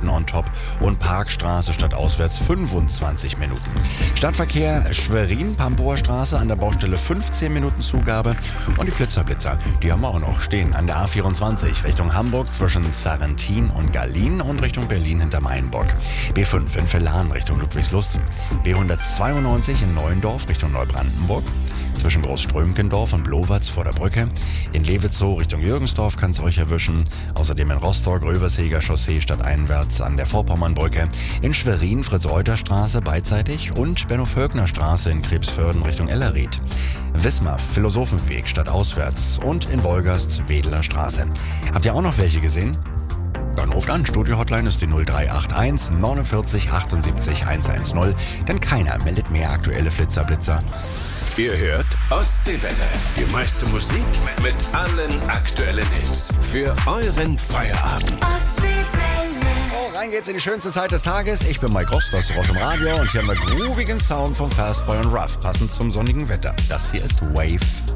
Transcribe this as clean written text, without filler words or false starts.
Minuten on top und Parkstraße statt auswärts 25 Minuten. Stadtverkehr Schwerin-Pampower Straße an der Baustelle 15 Minuten Zugabe und die Flitzer-Blitzer, die haben wir auch noch stehen an der A24 Richtung Hamburg zwischen Sarrentin und Gallien und Richtung Berlin hinter Mainburg. B5 in Vellan Richtung Ludwigslust, B192 in Neuendorf Richtung Neubrandenburg, zwischen Großströmkendorf und Blowatz vor der Brücke. In Lewitzow Richtung Jürgensdorf kann es euch erwischen. Außerdem in Rostock Röversheger Chaussee stadteinwärts an der Vorpommernbrücke. In Schwerin Fritz-Reuter-Straße beidseitig und Benno-Völkner-Straße in Krebsförden Richtung Ellerried. Wismar Philosophenweg stadtauswärts und in Wolgast Wedeler Straße. Habt ihr auch noch welche gesehen? Dann ruft an, Studio-Hotline ist die 0381 49 78 110, denn keiner meldet mehr aktuelle Flitzer-Blitzer. Ihr hört Ostseewelle, die meiste Musik mit allen aktuellen Hits für euren Feierabend. Oh, rein geht's in die schönste Zeit des Tages. Ich bin Mike Rost, das ist Ross im Radio und hier haben wir groovigen Sound von Fastboy und Ruff, passend zum sonnigen Wetter. Das hier ist Wave.